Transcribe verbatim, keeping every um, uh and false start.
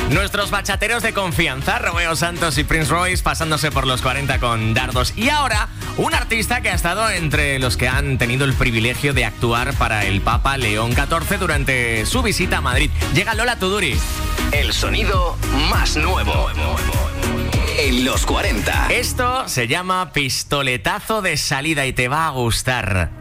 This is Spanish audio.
Nuestros bachateros de confianza, Romeo Santos y Prince Royce, pasándose por los cuarenta con dardos. Y ahora, un artista que ha estado entre los que han tenido el privilegio de actuar para el Papa León catorce durante su visita a Madrid. Llega Lola Tuduri. El sonido más nuevo en los cuarenta. Esto se llama pistoletazo de salida y te va a gustar.